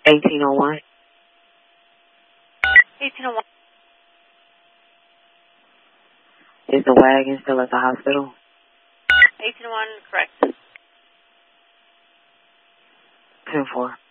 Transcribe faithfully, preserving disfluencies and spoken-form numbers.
eighteen oh one. eighteen oh one. Is the wagon still at the hospital? eighteen oh one, correct. ten four.